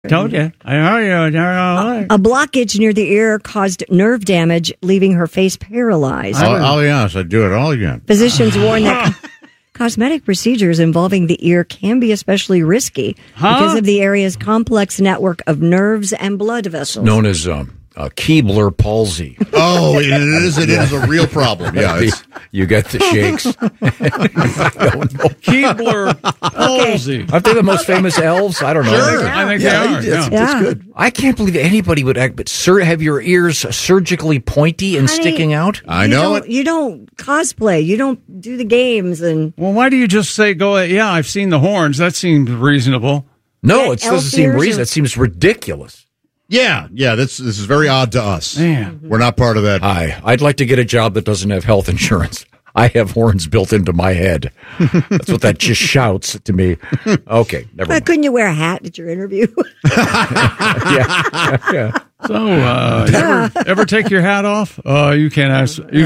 Told you. I heard you. A blockage near the ear caused nerve damage, leaving her face paralyzed. Yes, I do it all again. Physicians warn that cosmetic procedures involving the ear can be especially risky because of the area's complex network of nerves and blood vessels. Known as Keebler palsy. Oh, it is a real problem. Yeah, you get the shakes. Keebler palsy. Aren't they the most famous elves? I don't know. Sure. I think they are. It's good. I can't believe anybody would act, but have your ears surgically pointy and sticking out? I know it. You don't cosplay. You don't do the games. And Well, why do you just say, yeah, I've seen the horns. That seems reasonable. No, Yeah, it doesn't seem reasonable. It seems ridiculous. Yeah. This is very odd to us. Man. We're not part of that. Hi, I'd like to get a job that doesn't have health insurance. I have horns built into my head. That's what that just shouts to me. Okay, never mind. couldn't you wear a hat at your interview? Yeah. So, ever take your hat off? You can't ask me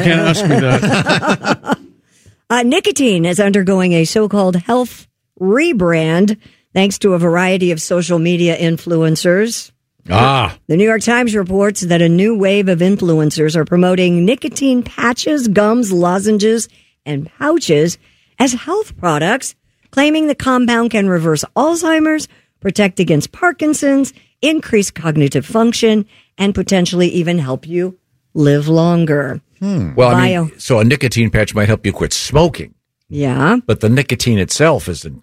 that. Nicotine is undergoing a so-called health rebrand thanks to a variety of social media influencers. The New York Times reports that a new wave of influencers are promoting nicotine patches, gums, lozenges, and pouches as health products, claiming the compound can reverse Alzheimer's, protect against Parkinson's, increase cognitive function, and potentially even help you live longer. Well, so a nicotine patch might help you quit smoking. Yeah. But the nicotine itself isn't.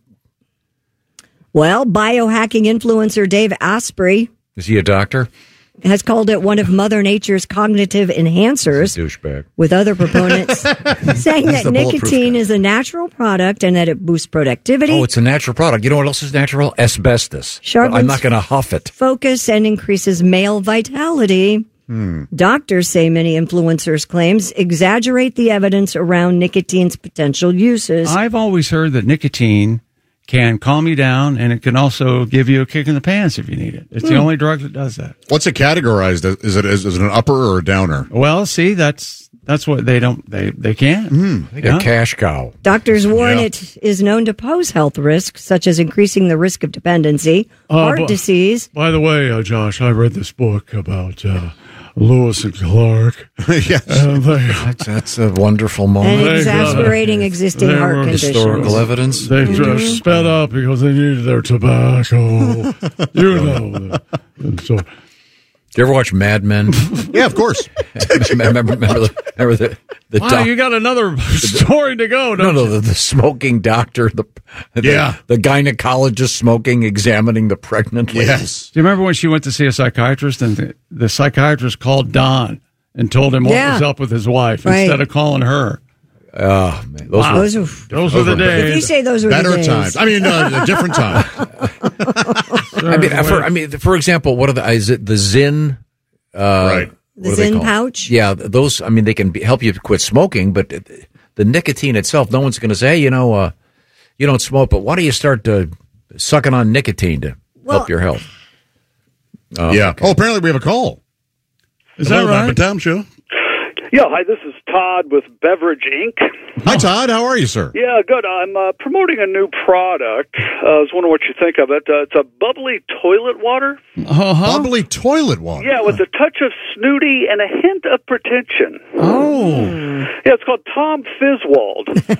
Well, biohacking influencer Dave Asprey Is he a doctor? has called it one of Mother Nature's cognitive enhancers, Douchebag. with other proponents saying that the bulletproof nicotine guy. is a natural product and that it boosts productivity, Oh, it's a natural product. You know what else is natural? Asbestos. Sharpens- But I'm not going to huff it. focus, and increases male vitality. Doctors say many influencers' claims exaggerate the evidence around nicotine's potential uses. I've always heard that nicotine can calm you down, and it can also give you a kick in the pants if you need it. It's the only drug that does that. What's it categorized as? Is it an upper or a downer? Well, see, that's what they don't. They can't. A cash cow. Doctors warn it is known to pose health risks, such as increasing the risk of dependency, heart disease. By the way, Josh, I read this book about Lewis and Clark. Yes. That's a wonderful moment. And exasperating existing they heart were conditions. Historical evidence. They just sped up because they needed their tobacco. You know. And so, Do you ever watch Mad Men? Yeah, of course. remember the wow, you got another story to go, don't you? the smoking doctor, the gynecologist smoking, examining the pregnant lady. Yes. Do you remember when she went to see a psychiatrist, and the psychiatrist called Don and told him what was up with his wife instead of calling her? Oh, man. Those Were the days. if you say those were the Better days. times. I mean, a different time. For example, what are is it the Zyn? Right. The Zyn pouch? Yeah, those. I mean, they can help you quit smoking, but the nicotine itself, no one's going to say, hey, you don't smoke, but why don't you start sucking on nicotine to help your health? Yeah. Okay. Oh, apparently we have a call. Is that right? Vapor Tom Show. Yeah, hi, this is Todd with Beverage Inc. Hi, Todd. How are you, sir? Yeah, good. I'm promoting a new product. I was wondering what you think of it. It's a bubbly toilet water. Bubbly toilet water. Yeah, with a touch of snooty and a hint of pretension. Oh. Yeah, it's called Tom Fizzwald.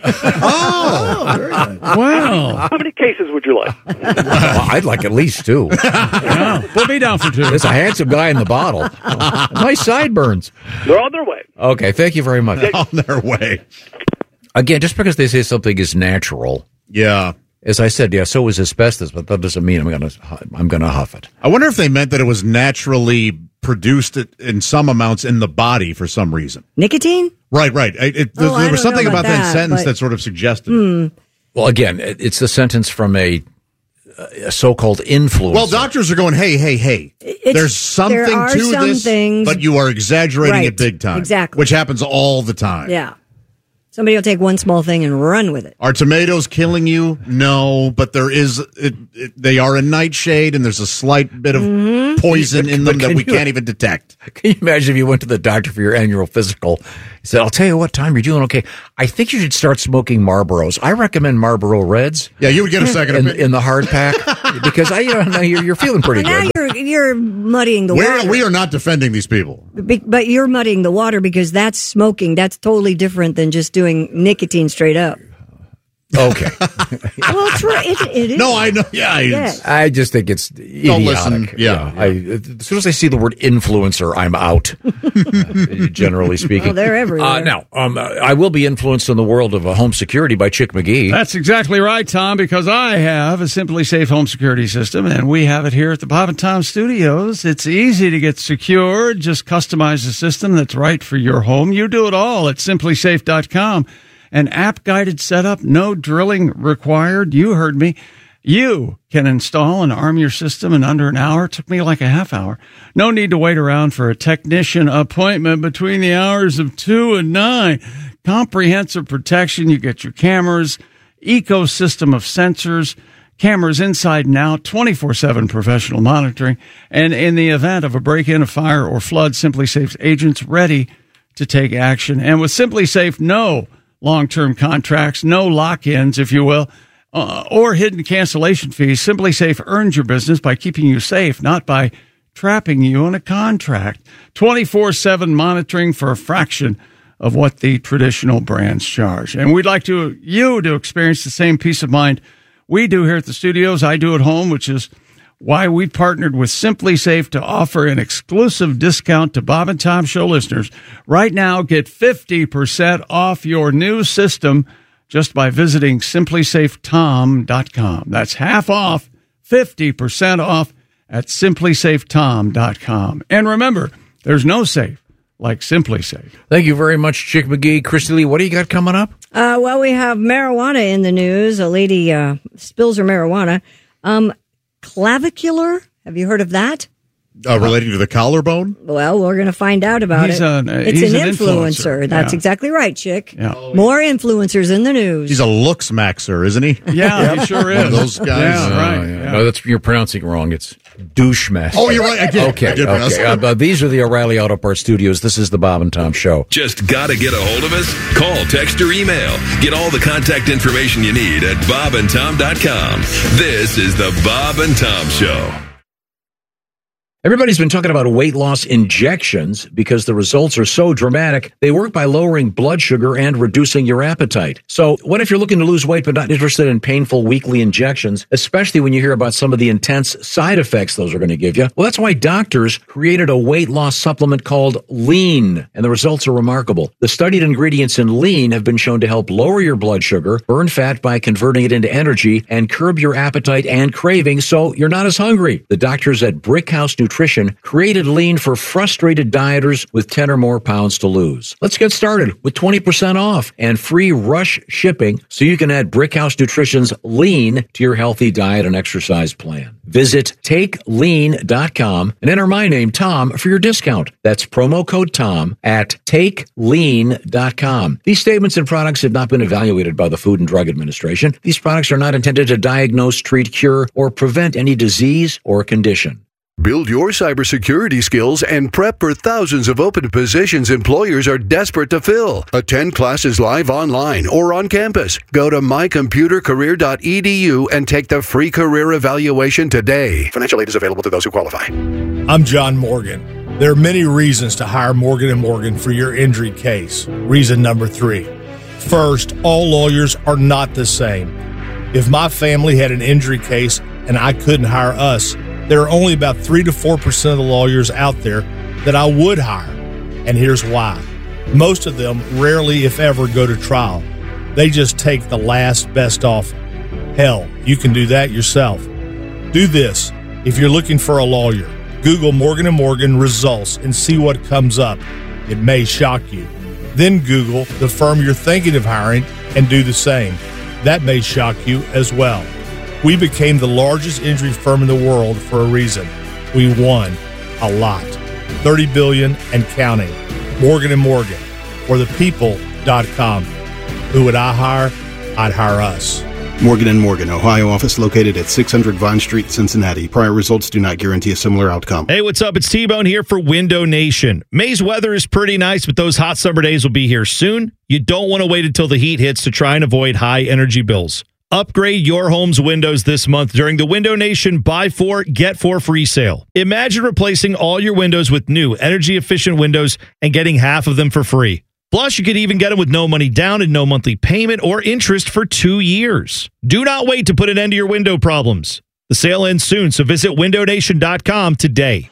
Wow. How many cases would you like? Well, I'd like at least 2. Yeah. Put me down for 2. There's a handsome guy in the bottle. Nice sideburns. They're on their way. Okay, thank you very much. On their way. Again, just because they say something is natural, Yeah. as I said, so is asbestos, but that doesn't mean I'm gonna huff it. I wonder if they meant that it was naturally produced in some amounts in the body for some reason. Nicotine? Right. There was something about that sentence that sort of suggested. Well, again, it's the sentence from a so-called influencer. Well, doctors are going, hey. There's something there are to some this, things, but you are exaggerating right, it big time. exactly. Which happens all the time. Yeah. Somebody will take one small thing and run with it. Are tomatoes killing you? No, but there is. They are a nightshade, and there's a slight bit of poison in them that we can't even detect. Can you imagine if you went to the doctor for your annual physical? He said, "I'll tell you what, Tom, you're doing okay. I think you should start smoking Marlboros. I recommend Marlboro Reds." Yeah, you would get a second in the hard pack because you're feeling pretty good. Now you're muddying the water. We are not defending these people, but you're muddying the water because that's smoking. That's totally different than just doing nicotine straight up. Okay. Well, it is. No, I know. Yeah, yes. I just think it's idiotic. Don't listen. Yeah. As soon as I see the word influencer, I'm out. Generally speaking. Oh, they're everywhere. Now, I will be influenced in the world of home security by Chick McGee. That's exactly right, Tom, because I have a Simply Safe home security system, and we have it here at the Bob and Tom Studios. It's easy to get secured. Just customize the system that's right for your home. You do it all at simplysafe.com. An app-guided setup, no drilling required. You heard me. You can install and arm your system in under an hour. It took me like a half hour. No need to wait around for a technician appointment between the hours of 2 and 9. Comprehensive protection. You get your cameras, ecosystem of sensors, cameras inside and out, 24/7 professional monitoring. And in the event of a break-in, a fire, or flood, Simply Safe's agents ready to take action. And with Simply Safe, no long-term contracts, no lock-ins, if you will, or hidden cancellation fees. Simply Safe earns your business by keeping you safe, not by trapping you in a contract. 24/7 monitoring for a fraction of what the traditional brands charge. And we'd like you to experience the same peace of mind we do here at the studios. I do at home, which is why we partnered with Simply Safe to offer an exclusive discount to Bob and Tom Show listeners. Right now, get 50% off your new system just by visiting simplysafetom.com. That's half off, 50% off at simplysafetom.com. And remember, there's no safe like Simply Safe. Thank you very much, Chick McGee. Christy Lee, what do you got coming up? Well, we have marijuana in the news. A lady spills her marijuana. Clavicular, have you heard of that? Relating to the collarbone? Well, we're going to find out about it. It's an influencer. That's exactly right, Chick. Yeah. More influencers in the news. He's a looks maxer, isn't he? Yeah, he sure is. One of those guys. Yeah, right. Yeah. No, you're pronouncing wrong. It's douche-master. Oh, you're right. I did. Okay. These are the O'Reilly Auto Parts Studios. This is the Bob and Tom Show. Just got to get a hold of us? Call, text, or email. Get all the contact information you need at bobandtom.com. This is the Bob and Tom Show. Everybody's been talking about weight loss injections because the results are so dramatic. They work by lowering blood sugar and reducing your appetite. So what if you're looking to lose weight but not interested in painful weekly injections, especially when you hear about some of the intense side effects those are going to give you? Well, that's why doctors created a weight loss supplement called Lean, and the results are remarkable. The studied ingredients in Lean have been shown to help lower your blood sugar, burn fat by converting it into energy, and curb your appetite and cravings so you're not as hungry. The doctors at Brickhouse Nutrition created Lean for frustrated dieters with 10 or more pounds to lose. Let's get started with 20% off and free rush shipping so you can add Brickhouse Nutrition's Lean to your healthy diet and exercise plan. Visit TakeLean.com and enter my name, Tom, for your discount. That's promo code Tom at TakeLean.com. These statements and products have not been evaluated by the Food and Drug Administration. These products are not intended to diagnose, treat, cure, or prevent any disease or condition. Build your cybersecurity skills and prep for thousands of open positions employers are desperate to fill. Attend classes live online or on campus. Go to mycomputercareer.edu and take the free career evaluation today. Financial aid is available to those who qualify. I'm John Morgan. There are many reasons to hire Morgan & Morgan for your injury case. Reason number 3. First, all lawyers are not the same. If my family had an injury case and I couldn't hire us, there are only about 3 to 4% of the lawyers out there that I would hire. And here's why. Most of them rarely, if ever, go to trial. They just take the last best offer. Hell, you can do that yourself. Do this. If you're looking for a lawyer, Google Morgan & Morgan results and see what comes up. It may shock you. Then Google the firm you're thinking of hiring and do the same. That may shock you as well. We became the largest injury firm in the world for a reason. We won a lot. $30 billion and counting. Morgan & Morgan, or thepeople.com. Who would I hire? I'd hire us. Morgan & Morgan, Ohio office located at 600 Vine Street, Cincinnati. Prior results do not guarantee a similar outcome. Hey, what's up? It's T-Bone here for Window Nation. May's weather is pretty nice, but those hot summer days will be here soon. You don't want to wait until the heat hits to try and avoid high energy bills. Upgrade your home's windows this month during the Window Nation Buy 4, Get 4 free sale. Imagine replacing all your windows with new energy-efficient windows and getting half of them for free. Plus, you could even get them with no money down and no monthly payment or interest for 2 years. Do not wait to put an end to your window problems. The sale ends soon, so visit windownation.com today.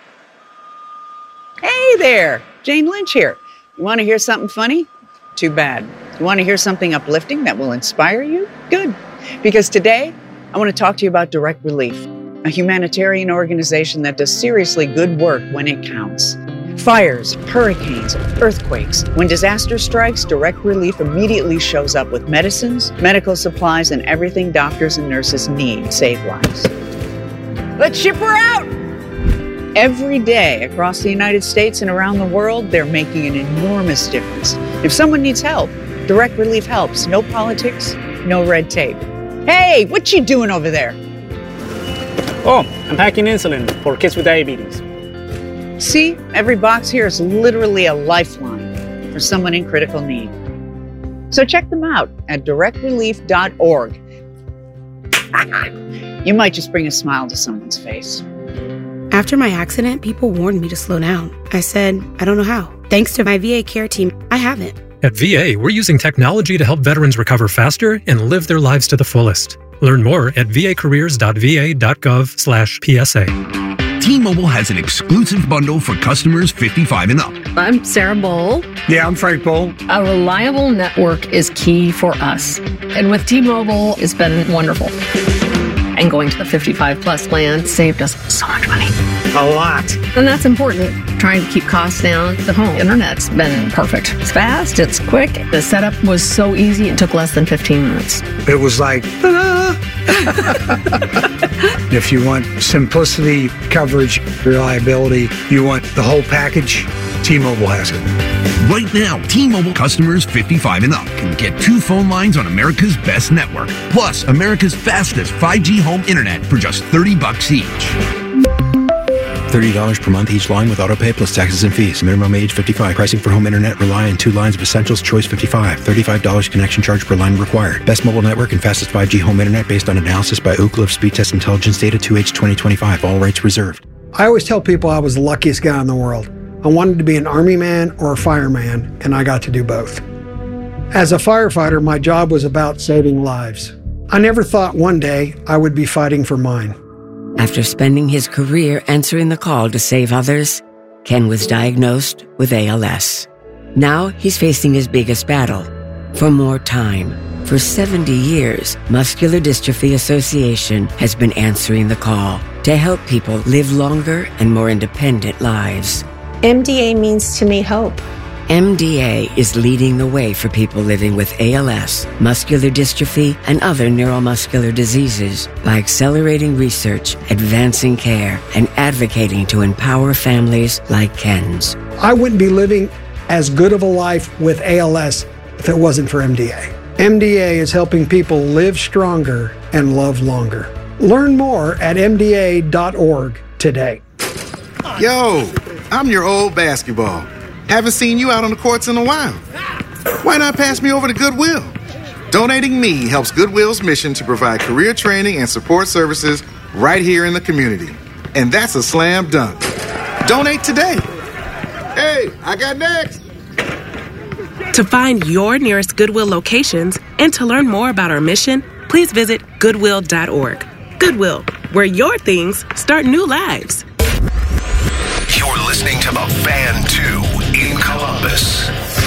Hey there, Jane Lynch here. You want to hear something funny? Too bad. You want to hear something uplifting that will inspire you? Good. Because today, I want to talk to you about Direct Relief, a humanitarian organization that does seriously good work when it counts. Fires, hurricanes, earthquakes. When disaster strikes, Direct Relief immediately shows up with medicines, medical supplies, and everything doctors and nurses need to save lives. Let's ship her out! Every day across the United States and around the world, they're making an enormous difference. If someone needs help, Direct Relief helps. No politics, no red tape. Hey, what you doing over there? Oh, I'm packing insulin for kids with diabetes. See, every box here is literally a lifeline for someone in critical need. So check them out at directrelief.org. You might just bring a smile to someone's face. After my accident, people warned me to slow down. I said, I don't know how. Thanks to my VA care team, I haven't. At VA, we're using technology to help veterans recover faster and live their lives to the fullest. Learn more at vacareers.va.gov/PSA. T-Mobile has an exclusive bundle for customers 55 and up. I'm Sarah Bowl. Yeah, I'm Frank Bowl. A reliable network is key for us. And with T-Mobile, it's been wonderful. And going to the 55 plus plan saved us so much money. A lot. And that's important. Trying to keep costs down. The home internet's been perfect. It's fast, it's quick. The setup was so easy, it took less than 15 minutes. It was like, ta-da! If you want simplicity, coverage, reliability, you want the whole package, T-Mobile has it. Right now, T-Mobile customers 55 and up can get 2 phone lines on America's best network, plus America's fastest 5G home internet for just $30 each. $30 per month each line with autopay plus taxes and fees. Minimum age 55. Pricing for home internet rely on 2 lines of Essentials Choice 55. $35 connection charge per line required. Best mobile network and fastest 5G home internet based on analysis by Ookla of Speed Test Intelligence data 2H 2025. All rights reserved. I always tell people I was the luckiest guy in the world. I wanted to be an Army man or a fireman, and I got to do both. As a firefighter, my job was about saving lives. I never thought one day I would be fighting for mine. After spending his career answering the call to save others, Ken was diagnosed with ALS. Now he's facing his biggest battle, for more time. For 70 years, Muscular Dystrophy Association has been answering the call to help people live longer and more independent lives. MDA means to me hope. MDA is leading the way for people living with ALS, muscular dystrophy, and other neuromuscular diseases by accelerating research, advancing care, and advocating to empower families like Ken's. I wouldn't be living as good of a life with ALS if it wasn't for MDA. MDA is helping people live stronger and love longer. Learn more at MDA.org today. Yo, I'm your old basketball. Haven't seen you out on the courts in a while. Why not pass me over to Goodwill? Donating me helps Goodwill's mission to provide career training and support services right here in the community. And that's a slam dunk. Donate today. Hey, I got next. To find your nearest Goodwill locations and to learn more about our mission, please visit Goodwill.org. Goodwill, where your things start new lives. You're listening to The Fan 2 in Columbus.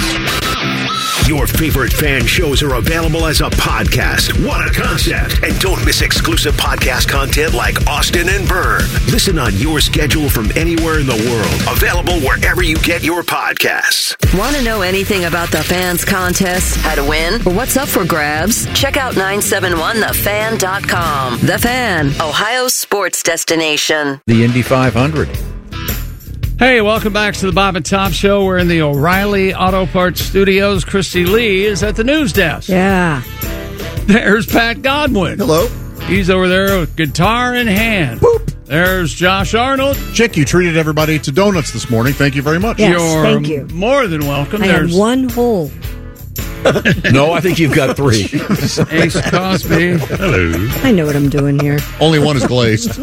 Your favorite fan shows are available as a podcast. What a concept. And don't miss exclusive podcast content like Austin and Byrne. Listen on your schedule from anywhere in the world. Available wherever you get your podcasts. Want to know anything about the Fans contest, how to win, or what's up for grabs? Check out 971thefan.com. The Fan, Ohio's sports destination. The Indy 500. Hey, welcome back to the Bob and Tom Show. We're in the O'Reilly Auto Parts Studios. Christy Lee is at the news desk. Yeah. There's Pat Godwin. Hello. He's over there with guitar in hand. Boop. There's Josh Arnold. Chick, you treated everybody to donuts this morning. Thank you very much. Yes, You're thank you. more than welcome. I had one hole. No, I think you've got 3. Ace Cosby. Hello. I know what I'm doing here. Only one is glazed.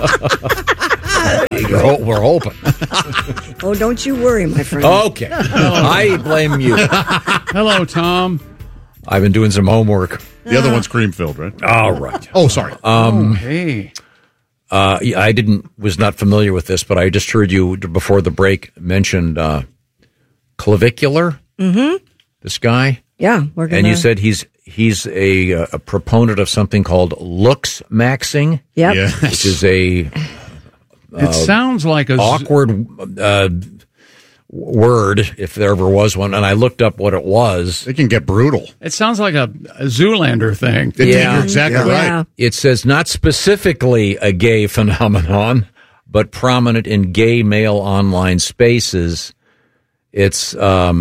We're hoping. Oh, don't you worry, my friend. Okay. I blame you. Hello, Tom. I've been doing some homework. The other one's cream-filled, right? All right. Oh, sorry. Hey. I was not familiar with this, but I just heard you before the break mentioned clavicular. Mm-hmm. This guy. Yeah, we're gonna. And you said he's a proponent of something called looks maxing. Yep. Yes. Which is a It sounds like a awkward word, if there ever was one. And I looked up what it was. It can get brutal. It sounds like a Zoolander thing. You're exactly right. It says not specifically a gay phenomenon, but prominent in gay male online spaces. It's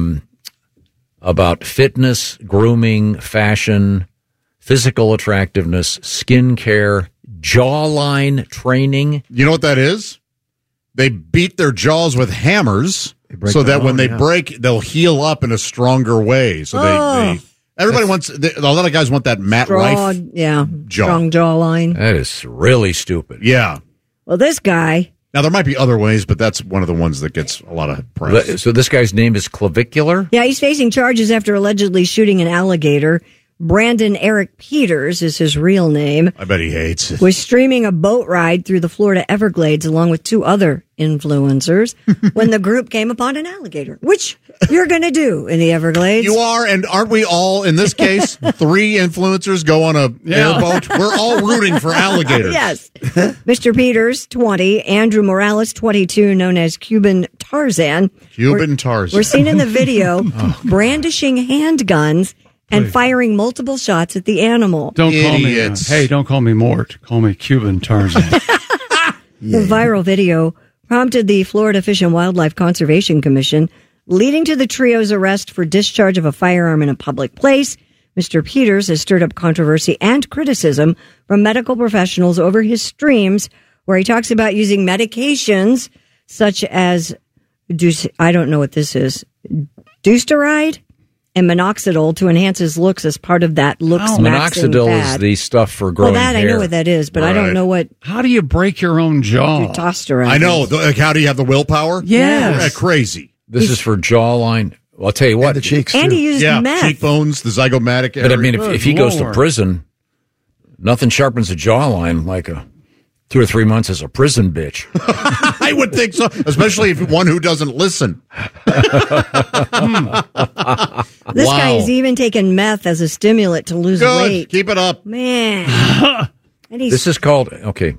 about fitness, grooming, fashion, physical attractiveness, skincare, jawline training. You know what that is? They beat their jaws with hammers so that when they break, they'll heal up in a stronger way. So everybody wants, a lot of guys want that Matt Rife jaw. Strong jawline. That is really stupid. Yeah. Well, this guy. Now, there might be other ways, but that's one of the ones that gets a lot of press. So this guy's name is Clavicular? Yeah, he's facing charges after allegedly shooting an alligator. Brandon Eric Peters is his real name. I bet he hates it. Was streaming a boat ride through the Florida Everglades along with 2 other influencers when the group came upon an alligator, which you're going to do in the Everglades. You are, and aren't we all, in this case, 3 influencers go on a airboat? We're all rooting for alligators. Yes. Mr. Peters, 20, Andrew Morales, 22, known as Cuban Tarzan. Tarzan. We're seen in the video brandishing handguns and firing multiple shots at the animal. Don't call me. Don't call me Mort. Call me Cuban Tarzan. The viral video prompted the Florida Fish and Wildlife Conservation Commission, leading to the trio's arrest for discharge of a firearm in a public place. Mr. Peters has stirred up controversy and criticism from medical professionals over his streams, where he talks about using medications such as, I don't know what this is, Dusteride and minoxidil to enhance his looks as part of that looks maxing Minoxidil fad. is the stuff for growing hair. I know what that is, but I don't know what. How do you break your own jaw? Testosterone. I know. Like, how do you have the willpower? Yes. Crazy. This is for jawline. Well, I'll tell you what. The cheeks, And he used meth. Cheekbones, the zygomatic area. But I mean, if he goes to prison, nothing sharpens a jawline like 2 or 3 months as a prison bitch. I would think so, especially if one who doesn't listen. This guy has even taken meth as a stimulant to lose weight. Keep it up. Man. And This is called,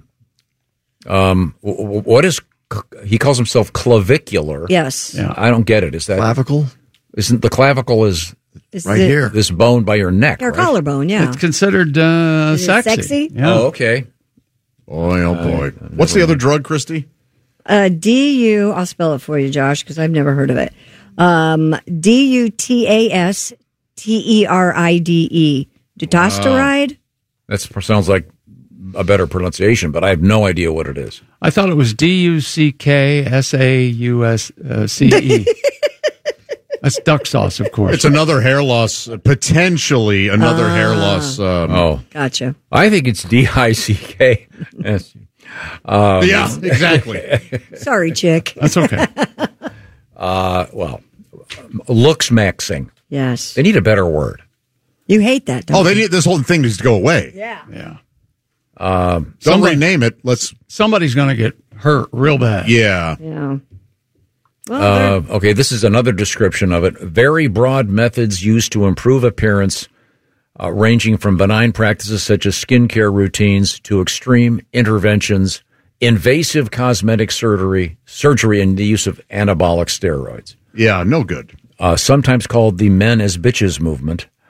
what is, he calls himself clavicular. Yes. Yeah. I don't get it. Is that clavicle? Isn't the clavicle is right here? This bone by your neck, Your right? collarbone, yeah. It's considered Is it sexy. sexy? Yeah. Oh, okay. Boy, oh boy. What's the other drug, Christy? DU, I'll spell it for you, Josh, because I've never heard of it. DUTASTERIDE. Dutasteride? That sounds like a better pronunciation, but I have no idea what it is. I thought it was DUCKSAUSCE. That's duck sauce, of course. It's another hair loss, potentially another hair loss. Gotcha. I think it's DICK. Yeah, exactly. Sorry, chick. That's okay. Well, looks maxing. Yes. They need a better word. You hate that, don't They you? need this whole thing needs to go away. Yeah. Don't rename it. Somebody's going to get hurt real bad. Yeah. Yeah. Well, Okay, this is another description of it. Very broad methods used to improve appearance, ranging from benign practices such as skincare routines to extreme interventions, invasive cosmetic surgery, and the use of anabolic steroids. Yeah, no good. Sometimes called the men as bitches movement.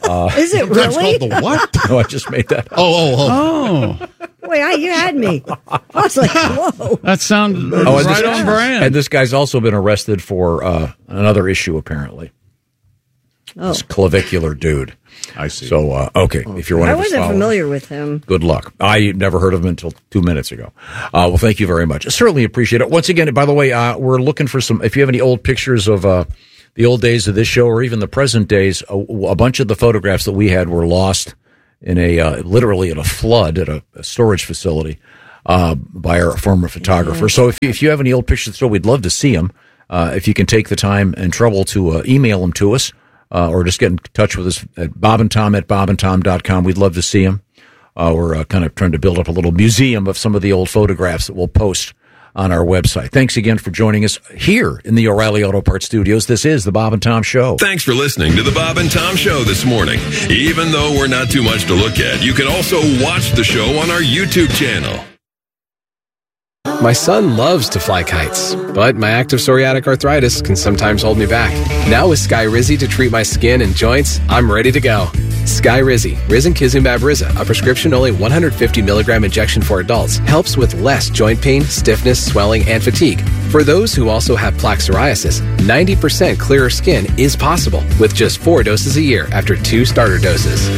Is it really? Called the what? No, I just made that up. Oh. Wait, you had me. I was like, whoa. That sounds and right on brand. And this guy's also been arrested for another issue, apparently. Oh. This clavicular dude. I see. So, okay, if you're one I of his wasn't followers, familiar with him. good luck. I never heard of him until 2 minutes ago. Well, thank you very much. I certainly appreciate it. Once again, by the way, we're looking for some, if you have any old pictures of the old days of this show or even the present days, a bunch of the photographs that we had were lost in literally in a flood at a storage facility by our former photographer. Yes. So if you have any old pictures still, we'd love to see them. If you can take the time and trouble to email them to us or just get in touch with us at bobandtom@bobandtom.com. We'd love to see them. We're kind of trying to build up a little museum of some of the old photographs that we'll post on our website. Thanks again for joining us here in the O'Reilly Auto Parts Studios. This is the Bob and Tom Show. Thanks for listening to the Bob and Tom Show this morning. Even though we're not too much to look at, you can also watch the show on our YouTube channel. My son loves to fly kites, but my active psoriatic arthritis can sometimes hold me back. Now with Skyrizi to treat my skin and joints, I'm ready to go. Skyrizi, risankizumab Riza, a prescription-only 150 milligram injection for adults, helps with less joint pain, stiffness, swelling, and fatigue. For those who also have plaque psoriasis, 90% clearer skin is possible with just 4 doses a year after 2 starter doses.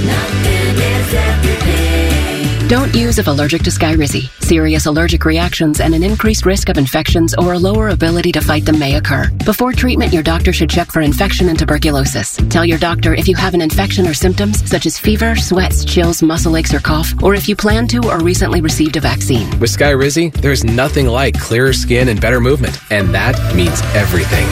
Don't use if allergic to Skyrizi. Serious allergic reactions and an increased risk of infections or a lower ability to fight them may occur. Before treatment, your doctor should check for infection and tuberculosis. Tell your doctor if you have an infection or symptoms such as fever, sweats, chills, muscle aches, or cough, or if you plan to or recently received a vaccine. With Skyrizi, there's nothing like clearer skin and better movement, and that means everything.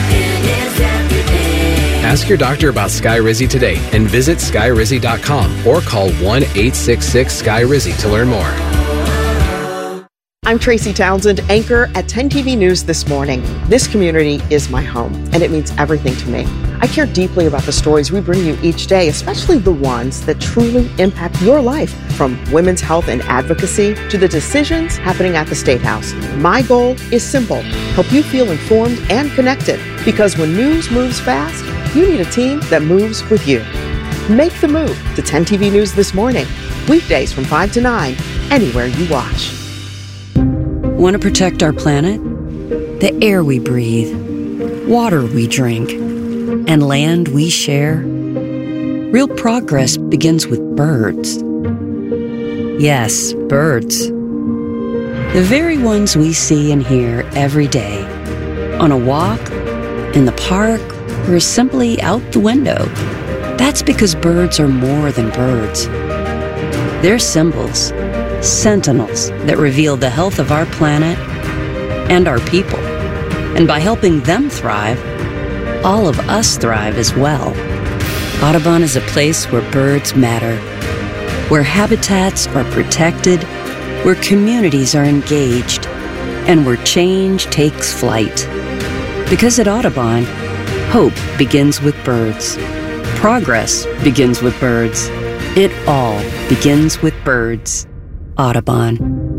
Ask your doctor about Skyrizi today and visit Skyrizi.com or call 1-866-SKY-RIZZI to learn more. I'm Tracy Townsend, anchor at 10 TV News This Morning. This community is my home, and it means everything to me. I care deeply about the stories we bring you each day, especially the ones that truly impact your life, from women's health and advocacy to the decisions happening at the State House. My goal is simple: help you feel informed and connected, because when news moves fast, you need a team that moves with you. Make the move to 10 TV News This Morning, weekdays from 5 to 9, anywhere you watch. Want to protect our planet? The air we breathe, water we drink, and land we share? Real progress begins with birds. Yes, birds. The very ones we see and hear every day. On a walk, in the park, or simply out the window. That's because birds are more than birds. They're symbols, sentinels that reveal the health of our planet and our people. And by helping them thrive, all of us thrive as well. Audubon is a place where birds matter, where habitats are protected, where communities are engaged, and where change takes flight. Because at Audubon, hope begins with birds. Progress begins with birds. It all begins with birds. Audubon.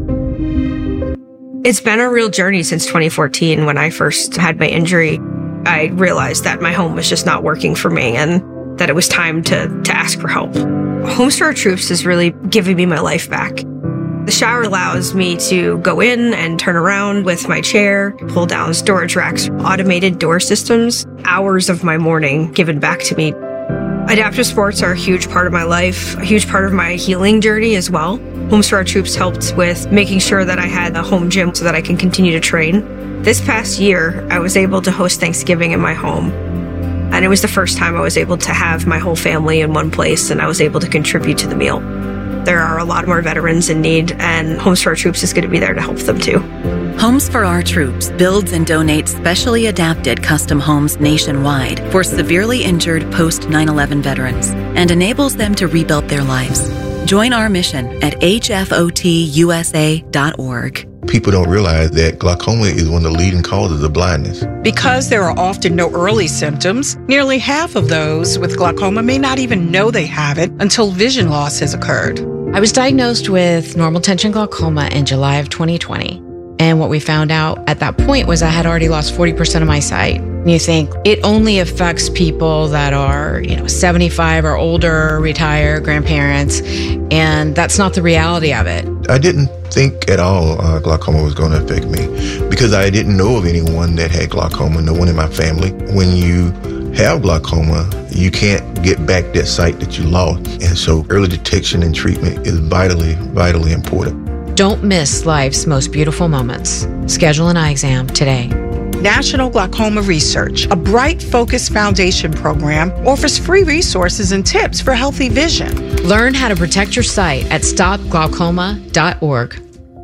It's been a real journey since 2014 when I first had my injury. I realized that my home was just not working for me and that it was time to ask for help. Homes for Our Troops has really given me my life back. The shower allows me to go in and turn around with my chair, pull down storage racks, automated door systems, hours of my morning given back to me. Adaptive sports are a huge part of my life, a huge part of my healing journey as well. Homes for Our Troops helped with making sure that I had a home gym so that I can continue to train. This past year, I was able to host Thanksgiving in my home. And it was the first time I was able to have my whole family in one place and I was able to contribute to the meal. There are a lot more veterans in need, and Homes for Our Troops is going to be there to help them too. Homes for Our Troops builds and donates specially adapted custom homes nationwide for severely injured post 9/11 veterans and enables them to rebuild their lives. Join our mission at hfotusa.org. People don't realize that glaucoma is one of the leading causes of blindness. Because there are often no early symptoms, nearly half of those with glaucoma may not even know they have it until vision loss has occurred. I was diagnosed with normal tension glaucoma in July of 2020. And what we found out at that point was I had already lost 40% of my sight. You think it only affects people that are, 75 or older, retired, grandparents, and that's not the reality of it. I didn't think at all glaucoma was going to affect me because I didn't know of anyone that had glaucoma, no one in my family. When you have glaucoma, you can't get back that sight that you lost. And so early detection and treatment is vitally, vitally important. Don't miss life's most beautiful moments. Schedule an eye exam today. National Glaucoma Research, a Bright Focus Foundation program, offers free resources and tips for healthy vision. Learn how to protect your sight at stopglaucoma.org.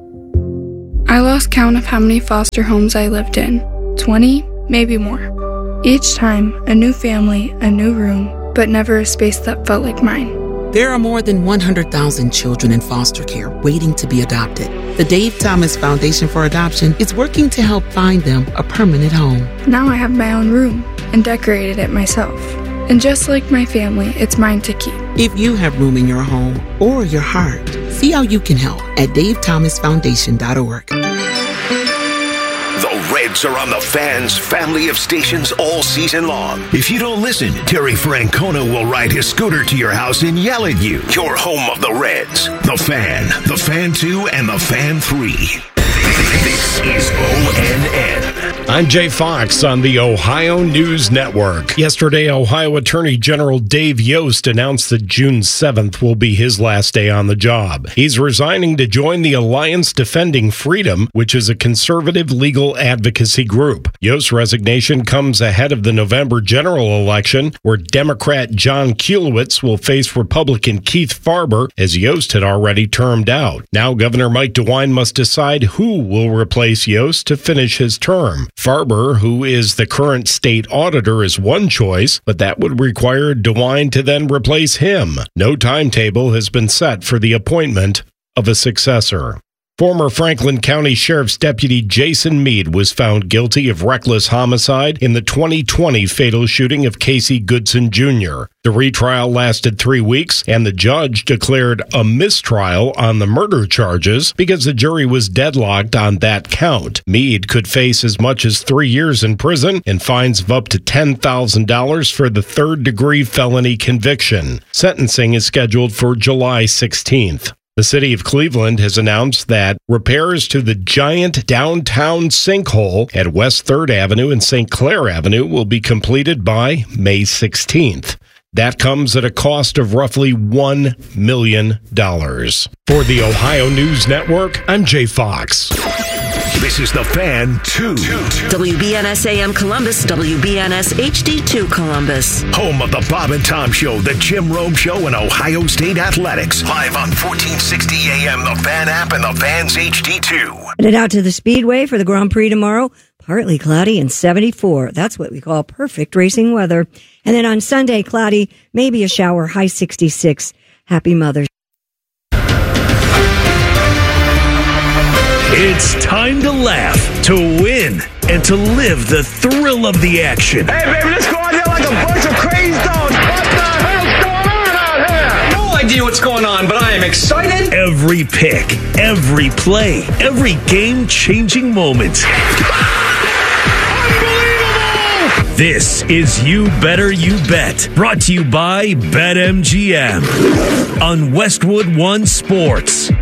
I lost count of how many foster homes I lived in. 20, maybe more. Each time, a new family, a new room, but never a space that felt like mine. There are more than 100,000 children in foster care waiting to be adopted. The Dave Thomas Foundation for Adoption is working to help find them a permanent home. Now I have my own room and decorated it myself. And just like my family, it's mine to keep. If you have room in your home or your heart, see how you can help at davethomasfoundation.org. The Reds are on the Fan's family of stations all season long. If you don't listen, Terry Francona will ride his scooter to your house and yell at you. Your home of the Reds, the Fan, the Fan 2, and the Fan 3. This is ONN. I'm Jay Fox on the Ohio News Network. Yesterday, Ohio Attorney General Dave Yost announced that June 7th will be his last day on the job. He's resigning to join the Alliance Defending Freedom, which is a conservative legal advocacy group. Yost's resignation comes ahead of the November general election, where Democrat John Kulowitz will face Republican Keith Farber, as Yost had already termed out. Now Governor Mike DeWine must decide who will replace Yost to finish his term. Farber, who is the current state auditor, is one choice, but that would require DeWine to then replace him. No timetable has been set for the appointment of a successor. Former Franklin County Sheriff's Deputy Jason Mead was found guilty of reckless homicide in the 2020 fatal shooting of Casey Goodson Jr. The retrial lasted 3 weeks, and the judge declared a mistrial on the murder charges because the jury was deadlocked on that count. Mead could face as much as 3 years in prison and fines of up to $10,000 for the third-degree felony conviction. Sentencing is scheduled for July 16th. The city of Cleveland has announced that repairs to the giant downtown sinkhole at West 3rd Avenue and St. Clair Avenue will be completed by May 16th. That comes at a cost of roughly $1 million. For the Ohio News Network, I'm Jay Fox. This is the Fan 2. WBNS AM Columbus, WBNS HD2 Columbus. Home of the Bob and Tom Show, the Jim Rome Show, and Ohio State Athletics. Live on 1460 AM, the Fan app, and the Fan's HD2. Headed out to the Speedway for the Grand Prix tomorrow. Partly cloudy and 74. That's what we call perfect racing weather. And then on Sunday, cloudy, maybe a shower, high 66. Happy Mother's Day. It's time to laugh, to win, and to live the thrill of the action. Hey, baby, let's go out there like a bunch of crazy dogs. What the hell's going on out here? No idea what's going on, but I am excited. Every pick, every play, every game-changing moment. Unbelievable! This is You Better You Bet, brought to you by BetMGM on Westwood One Sports.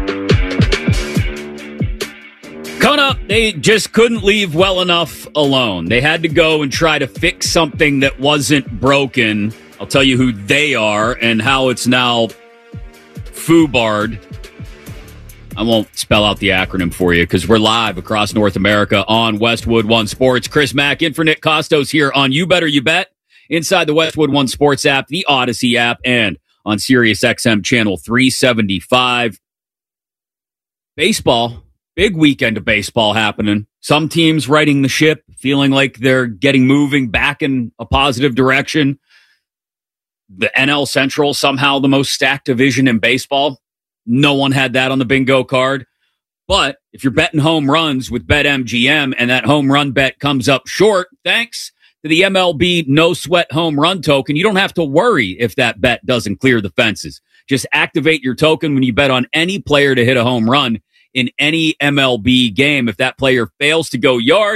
Kona, they just couldn't leave well enough alone. They had to go and try to fix something that wasn't broken. I'll tell you who they are and how it's now FUBAR'd. I won't spell out the acronym for you because we're live across North America on Westwood One Sports. Chris Mack in for Nick Costos here on You Better You Bet inside the Westwood One Sports app, the Odyssey app, and on Sirius XM channel 375. Baseball. Big weekend of baseball happening. Some teams righting the ship, feeling like they're getting moving back in a positive direction. The NL Central, somehow the most stacked division in baseball. No one had that on the bingo card. But if you're betting home runs with BetMGM and that home run bet comes up short, thanks to the MLB No Sweat Home Run Token, you don't have to worry if that bet doesn't clear the fences. Just activate your token when you bet on any player to hit a home run in any MLB game. If that player fails to go yard,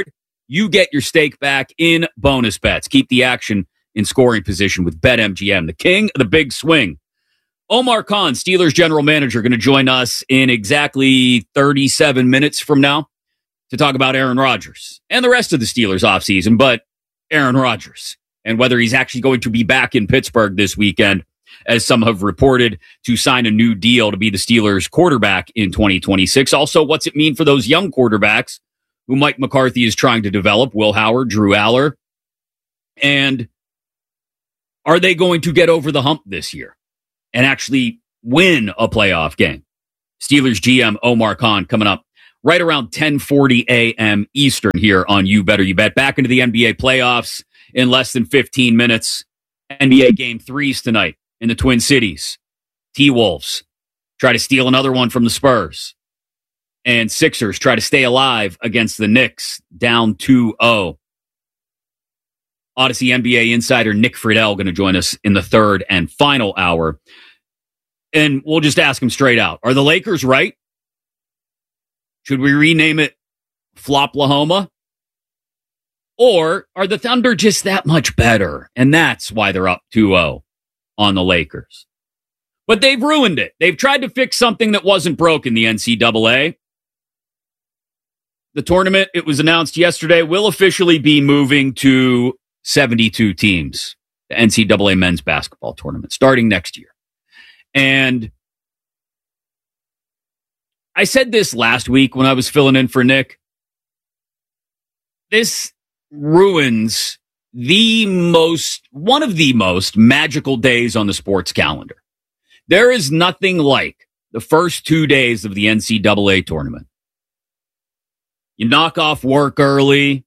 you get your stake back in bonus bets. Keep the action in scoring position with BetMGM, the king of the big swing. Omar Khan, Steelers general manager, going to join us in exactly 37 minutes from now to talk about Aaron Rodgers and the rest of the Steelers offseason, but Aaron Rodgers and whether he's actually going to be back in Pittsburgh this weekend, as some have reported, to sign a new deal to be the Steelers quarterback in 2026. Also, what's it mean for those young quarterbacks who Mike McCarthy is trying to develop, Will Howard, Drew Aller, and are they going to get over the hump this year and actually win a playoff game? Steelers GM Omar Khan coming up right around 10:40 a.m. Eastern here on You Better You Bet. Back into the NBA playoffs in less than 15 minutes. NBA Game 3s tonight in the Twin Cities. T-Wolves try to steal another one from the Spurs. And Sixers try to stay alive against the Knicks, down 2-0. Odyssey NBA insider Nick Friedel going to join us in the third and final hour. And we'll just ask him straight out. Are the Lakers right? Should we rename it Floplahoma? Or are the Thunder just that much better? And that's why they're up 2-0 on the Lakers. But they've ruined it. They've tried to fix something that wasn't broken, the NCAA. The tournament, it was announced yesterday, will officially be moving to 72 teams. The NCAA men's basketball tournament starting next year. And I said this last week when I was filling in for Nick. This ruins one of the most magical days on the sports calendar. There is nothing like the first 2 days of the NCAA tournament. You knock off work early.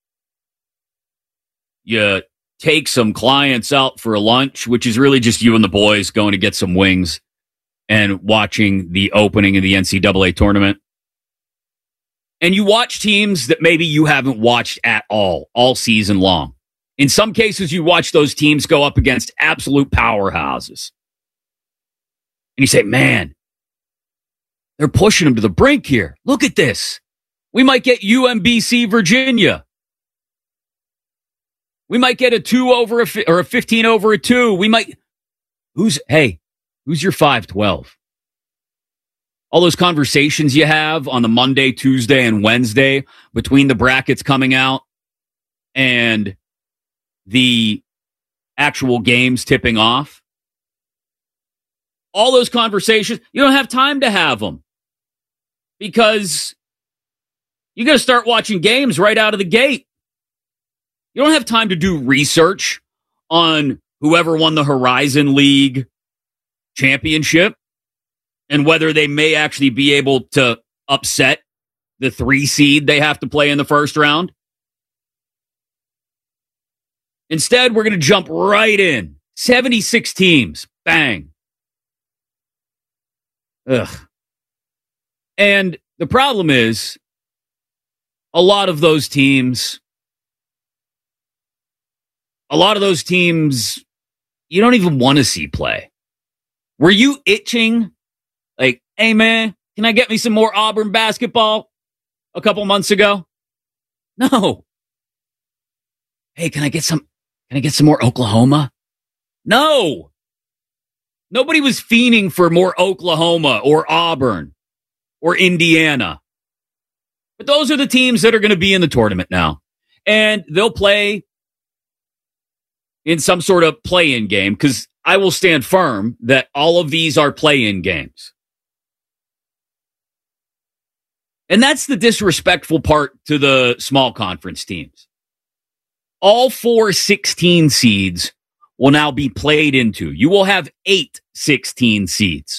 You take some clients out for a lunch, which is really just you and the boys going to get some wings and watching the opening of the NCAA tournament. And you watch teams that maybe you haven't watched at all season long. In some cases, you watch those teams go up against absolute powerhouses. And you say, man, they're pushing them to the brink here. Look at this. We might get UMBC Virginia. We might get a 2 over or a 15 over a 2. We might. Who's your 5-12? All those conversations you have on the Monday, Tuesday, and Wednesday between the brackets coming out and the actual games tipping off. All those conversations, you don't have time to have them because you got to start watching games right out of the gate. You don't have time to do research on whoever won the Horizon League championship and whether they may actually be able to upset the 3 seed they have to play in the first round. Instead, we're going to jump right in. 76 teams. Bang. Ugh. And the problem is, a lot of those teams, you don't even want to see play. Were you itching? Like, hey man, can I get me some more Auburn basketball a couple months ago? No. Hey, can I get some more Oklahoma? No. Nobody was fiending for more Oklahoma or Auburn or Indiana. But those are the teams that are going to be in the tournament now. And they'll play in some sort of play-in game because I will stand firm that all of these are play-in games. And that's the disrespectful part to the small conference teams. All 4 16 seeds will now be played into. You will have 8 16 seeds.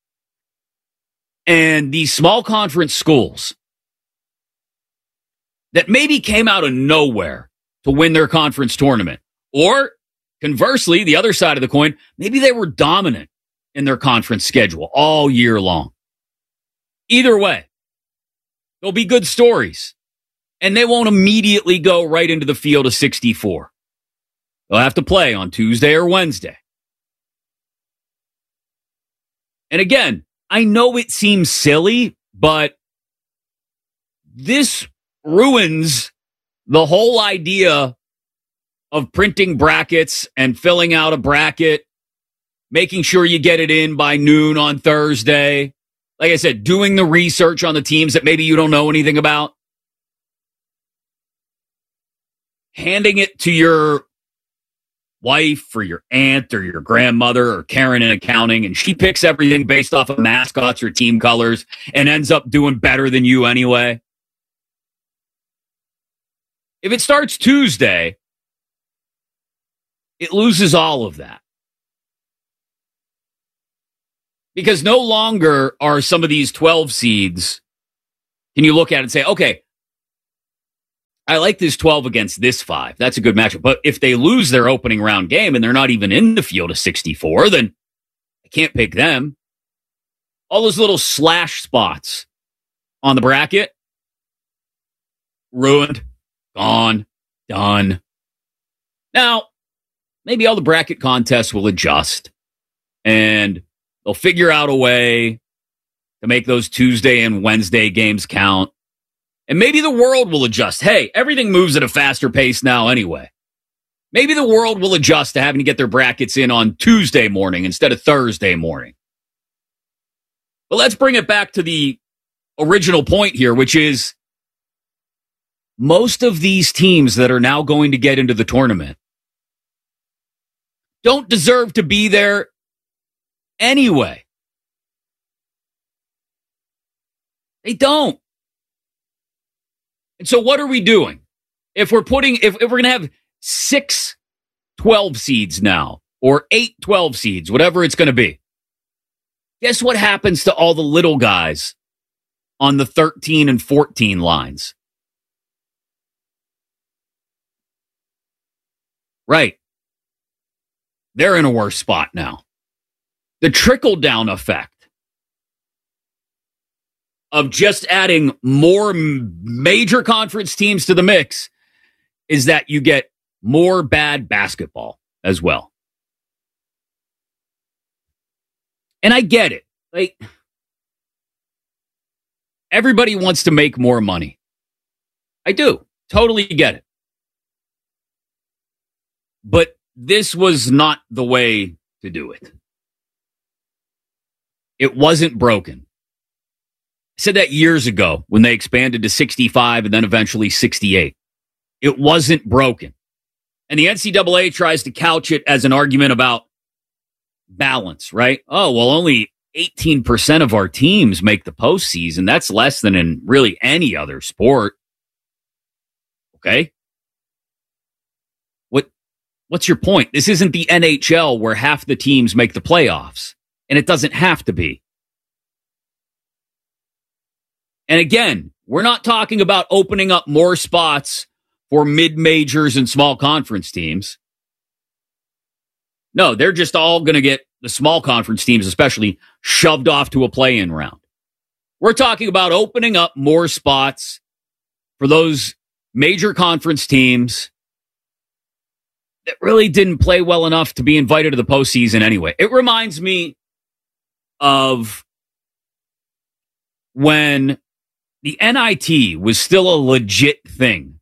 And these small conference schools that maybe came out of nowhere to win their conference tournament, or conversely, the other side of the coin, maybe they were dominant in their conference schedule all year long. Either way, there'll be good stories, and they won't immediately go right into the field of 64. They'll have to play on Tuesday or Wednesday. And again, I know it seems silly, but this ruins the whole idea of printing brackets and filling out a bracket, making sure you get it in by noon on Thursday, like I said, doing the research on the teams that maybe you don't know anything about, handing it to your wife or your aunt or your grandmother or Karen in accounting, and she picks everything based off of mascots or team colors and ends up doing better than you anyway. If it starts Tuesday, it loses all of that. Because no longer are some of these 12 seeds, can you look at it and say, okay, I like this 12 against this 5. That's a good matchup. But if they lose their opening round game and they're not even in the field of 64, then I can't pick them. All those little slash spots on the bracket, ruined, gone, done. Now, maybe all the bracket contests will adjust and they'll figure out a way to make those Tuesday and Wednesday games count. And maybe the world will adjust. Hey, everything moves at a faster pace now anyway. Maybe the world will adjust to having to get their brackets in on Tuesday morning instead of Thursday morning. But let's bring it back to the original point here, which is most of these teams that are now going to get into the tournament don't deserve to be there anyway. They don't. And so what are we doing? If we're going to have 6 12 seeds now, or 8 12 seeds, whatever it's going to be, guess what happens to all the little guys on the 13 and 14 lines? Right. They're in a worse spot now. The trickle-down effect of just adding more major conference teams to the mix is that you get more bad basketball as well. And I get it. Like, everybody wants to make more money. I do. Totally get it. But this was not the way to do it. It wasn't broken. I said that years ago when they expanded to 65 and then eventually 68. It wasn't broken. And the NCAA tries to couch it as an argument about balance, right? Oh, well, only 18% of our teams make the postseason. That's less than in really any other sport. Okay. What's your point? This isn't the NHL where half the teams make the playoffs, and it doesn't have to be. And again, we're not talking about opening up more spots for mid-majors and small conference teams. No, they're just all going to get the small conference teams, especially, shoved off to a play-in round. We're talking about opening up more spots for those major conference teams that really didn't play well enough to be invited to the postseason anyway. It reminds me of when the NIT was still a legit thing.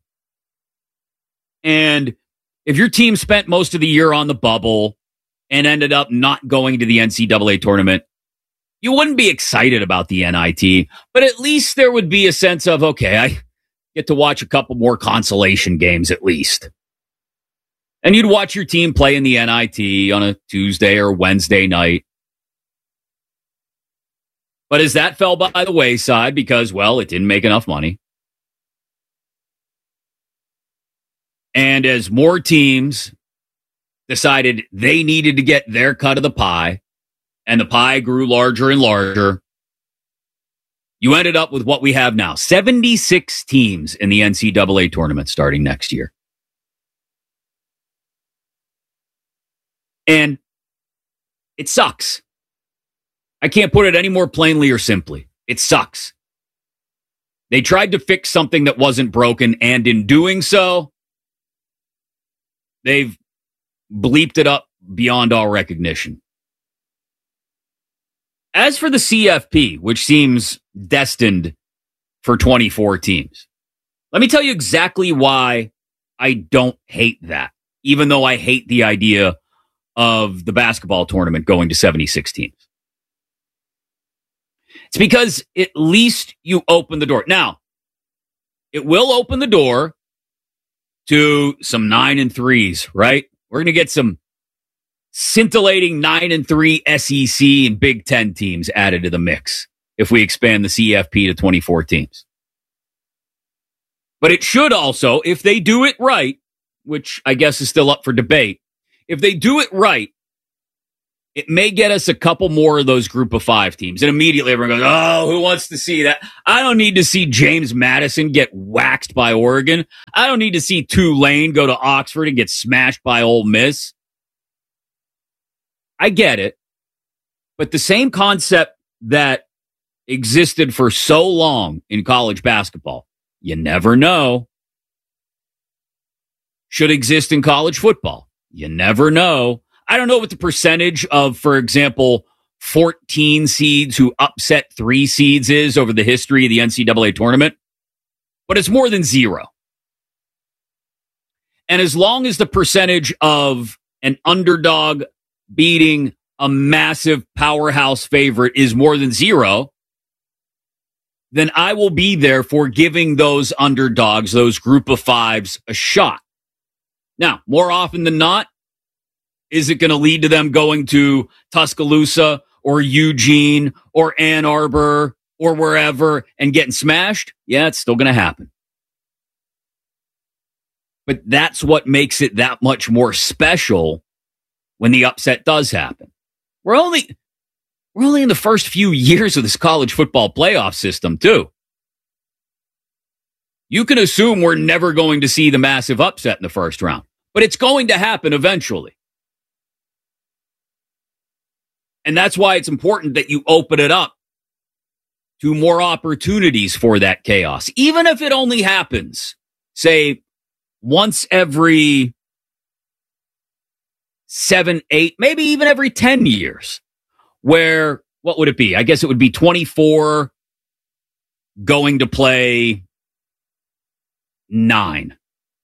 And if your team spent most of the year on the bubble and ended up not going to the NCAA tournament, you wouldn't be excited about the NIT, but at least there would be a sense of, okay, I get to watch a couple more consolation games at least. And you'd watch your team play in the NIT on a Tuesday or Wednesday night. But as that fell by the wayside because, well, it didn't make enough money. And as more teams decided they needed to get their cut of the pie, and the pie grew larger and larger, you ended up with what we have now. 76 teams in the NCAA tournament starting next year. And it sucks. I can't put it any more plainly or simply. It sucks. They tried to fix something that wasn't broken, and in doing so, they've bleeped it up beyond all recognition. As for the CFP, which seems destined for 24 teams, Let me tell you exactly why I don't hate that, even though I hate the idea of the basketball tournament going to 76 teams. It's because at least you open the door. Now, it will open the door to some 9-3s, right? We're going to get some scintillating 9-3 SEC and Big Ten teams added to the mix if we expand the CFP to 24 teams. But it should also, if they do it right, which I guess is still up for debate, if they do it right, it may get us a couple more of those group of 5 teams. And immediately everyone goes, oh, who wants to see that? I don't need to see James Madison get waxed by Oregon. I don't need to see Tulane go to Oxford and get smashed by Ole Miss. I get it. But the same concept that existed for so long in college basketball, you never know, should exist in college football. You never know. I don't know what the percentage of, for example, 14 seeds who upset 3 seeds is over the history of the NCAA tournament, but it's more than 0. And as long as the percentage of an underdog beating a massive powerhouse favorite is more than 0, then I will be there for giving those underdogs, those group of 5s, a shot. Now, more often than not, is it going to lead to them going to Tuscaloosa or Eugene or Ann Arbor or wherever and getting smashed? Yeah, it's still going to happen. But that's what makes it that much more special when the upset does happen. We're only in the first few years of this college football playoff system, too. You can assume we're never going to see the massive upset in the first round, but it's going to happen eventually. And that's why it's important that you open it up to more opportunities for that chaos. Even if it only happens, say, once every 7, 8, maybe even every 10 years, where, what would it be? I guess it would be 24 going to play 9.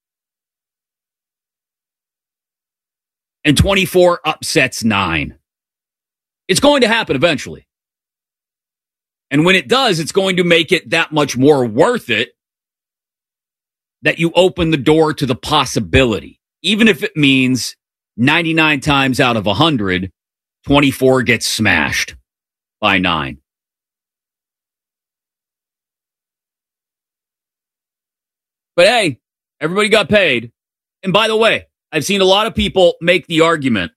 And 24 upsets 9. It's going to happen eventually. And when it does, it's going to make it that much more worth it that you open the door to the possibility. Even if it means 99 times out of 100, 24 gets smashed by 9. But hey, everybody got paid. And by the way, I've seen a lot of people make the argument,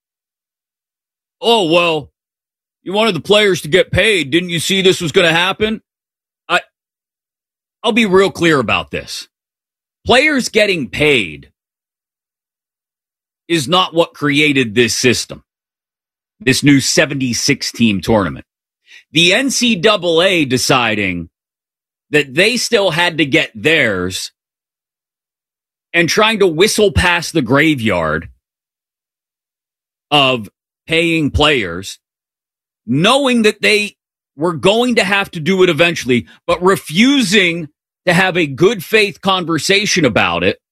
oh, well, you wanted the players to get paid. Didn't you see this was going to happen? I'll be real clear about this. Players getting paid is not what created this system, this new 76-team tournament. The NCAA deciding that they still had to get theirs and trying to whistle past the graveyard of paying players, knowing that they were going to have to do it eventually, but refusing to have a good faith conversation about it,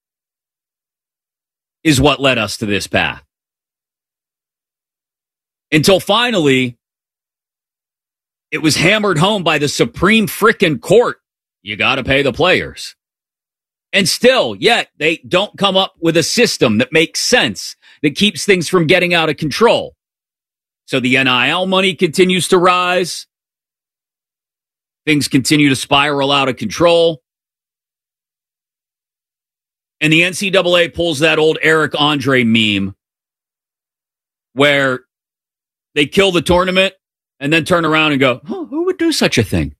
is what led us to this path. Until finally, it was hammered home by the Supreme frickin' Court. You got to pay the players. And still, yet, they don't come up with a system that makes sense, that keeps things from getting out of control. So the NIL money continues to rise. Things continue to spiral out of control. And the NCAA pulls that old Eric Andre meme where they kill the tournament and then turn around and go, oh, who would do such a thing?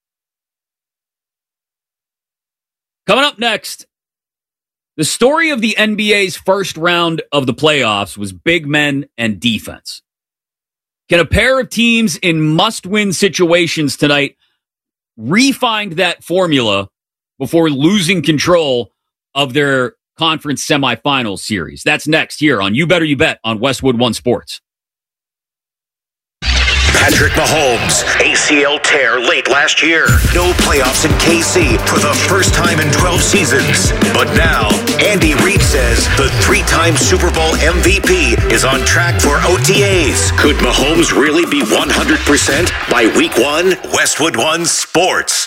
Coming up next, the story of the NBA's first round of the playoffs was big men and defense. Can a pair of teams in must-win situations tonight re-find that formula before losing control of their conference semifinals series? That's next here on You Better You Bet on Westwood One Sports. Patrick Mahomes, ACL tear late last year. No playoffs in KC for the first time in 12 seasons. But now, Andy Reid says the three-time Super Bowl MVP is on track for OTAs. Could Mahomes really be 100% by week 1? Westwood One Sports.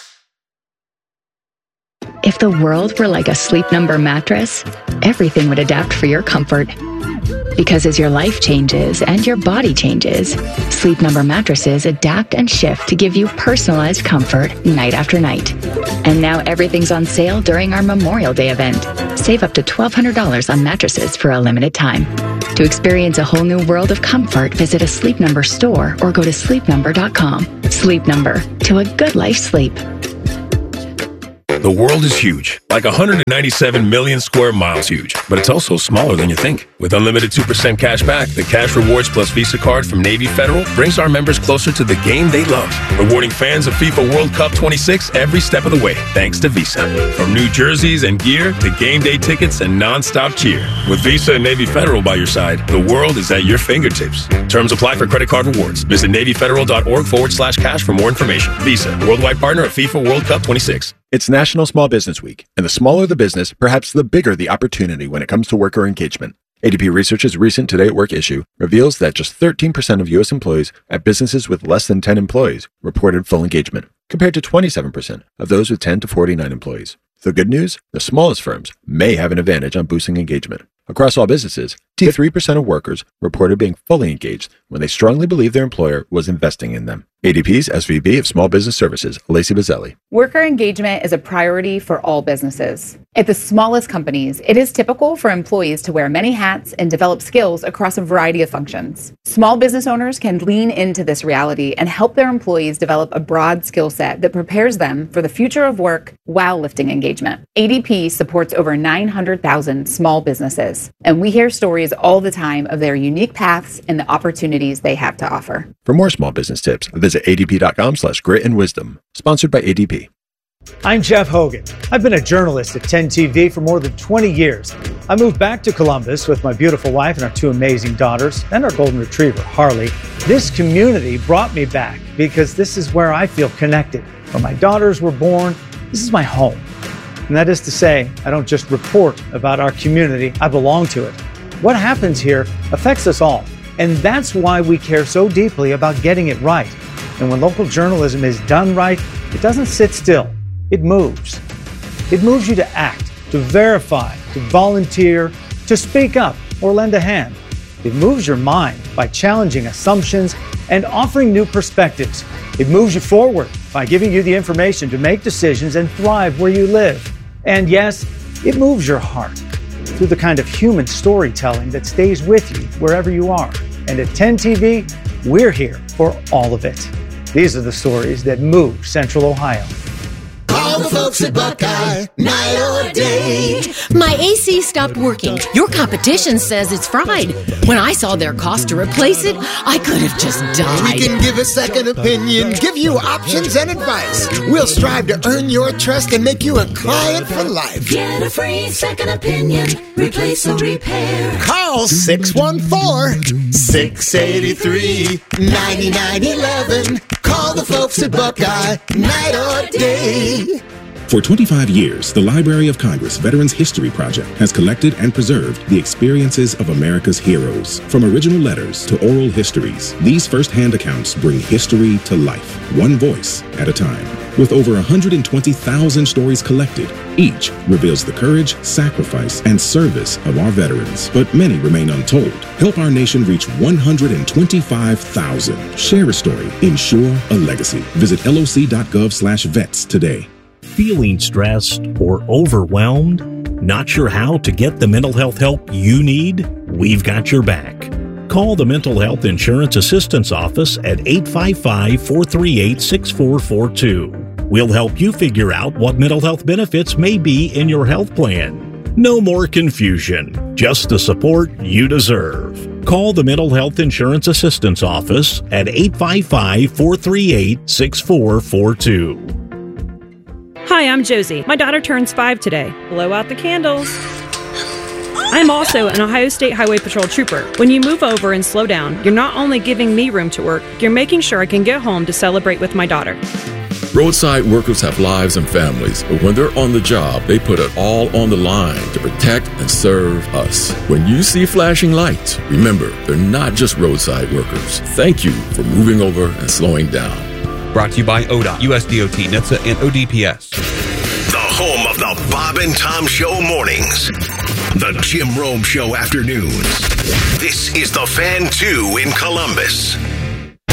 If the world were like a Sleep Number mattress, everything would adapt for your comfort. Because as your life changes and your body changes, Sleep Number mattresses adapt and shift to give you personalized comfort night after night. And now everything's on sale during our Memorial Day event. Save up to $1,200 on mattresses for a limited time. To experience a whole new world of comfort, visit a Sleep Number store or go to sleepnumber.com. Sleep Number, to a good life sleep. The world is huge, like 197 million square miles huge, but it's also smaller than you think. With unlimited 2% cash back, the Cash Rewards Plus Visa card from Navy Federal brings our members closer to the game they love, rewarding fans of FIFA World Cup 26 every step of the way, thanks to Visa. From new jerseys and gear to game day tickets and non-stop cheer. With Visa and Navy Federal by your side, the world is at your fingertips. Terms apply for credit card rewards. Visit NavyFederal.org/cash for more information. Visa, worldwide partner of FIFA World Cup 26. It's National Small Business Week, and the smaller the business, perhaps the bigger the opportunity when it comes to worker engagement. ADP Research's recent Today at Work issue reveals that just 13% of U.S. employees at businesses with less than 10 employees reported full engagement, compared to 27% of those with 10 to 49 employees. The good news? The smallest firms may have an advantage on boosting engagement. Across all businesses, 3% of workers reported being fully engaged when they strongly believed their employer was investing in them. ADP's SVP of Small Business Services, Lacey Bazzelli. Worker engagement is a priority for all businesses. At the smallest companies, it is typical for employees to wear many hats and develop skills across a variety of functions. Small business owners can lean into this reality and help their employees develop a broad skill set that prepares them for the future of work while lifting engagement. ADP supports over 900,000 small businesses, and we hear stories all the time of their unique paths and the opportunities they have to offer. For more small business tips, visit adp.com/grit and wisdom. Sponsored by ADP. I'm Jeff Hogan. I've been a journalist at 10 TV for more than 20 years. I moved back to Columbus with my beautiful wife and our two amazing daughters and our golden retriever, Harley. This community brought me back because this is where I feel connected. Where my daughters were born, this is my home. And that is to say, I don't just report about our community, I belong to it. What happens here affects us all. And that's why we care so deeply about getting it right. And when local journalism is done right, it doesn't sit still. It moves. It moves you to act, to verify, to volunteer, to speak up or lend a hand. It moves your mind by challenging assumptions and offering new perspectives. It moves you forward by giving you the information to make decisions and thrive where you live. And yes, it moves your heart through the kind of human storytelling that stays with you wherever you are. And at 10 TV, we're here for all of it. These are the stories that move Central Ohio. Call the folks at Buckeye, night or day. My AC stopped working. Your competition says it's fried. When I saw their cost to replace it, I could have just died. We can give a second opinion, give you options and advice. We'll strive to earn your trust and make you a client for life. Get a free second opinion. Replace or repair. Call 614-683-9911. Call the folks at Buckeye, night or day. For 25 years, the Library of Congress Veterans History Project has collected and preserved the experiences of America's heroes. From original letters to oral histories, these first-hand accounts bring history to life, one voice at a time. With over 120,000 stories collected, each reveals the courage, sacrifice, and service of our veterans. But many remain untold. Help our nation reach 125,000. Share a story. Ensure a legacy. Visit loc.gov/vets today. Feeling stressed or overwhelmed? Not sure how to get the mental health help you need? We've got your back. Call the Mental Health Insurance Assistance Office at 855-438-6442. We'll help you figure out what mental health benefits may be in your health plan. No more confusion, just the support you deserve. Call the Mental Health Insurance Assistance Office at 855-438-6442. Hi, I'm Josie. My daughter turns 5 today. Blow out the candles. I'm also an Ohio State Highway Patrol trooper. When you move over and slow down, you're not only giving me room to work, you're making sure I can get home to celebrate with my daughter. Roadside workers have lives and families, but when they're on the job, they put it all on the line to protect and serve us. When you see flashing lights, remember, they're not just roadside workers. Thank you for moving over and slowing down. Brought to you by ODOT, USDOT, NHTSA, and ODPS. The home of the Bob and Tom Show mornings. The Jim Rome Show afternoons. This is the Fan 2 in Columbus.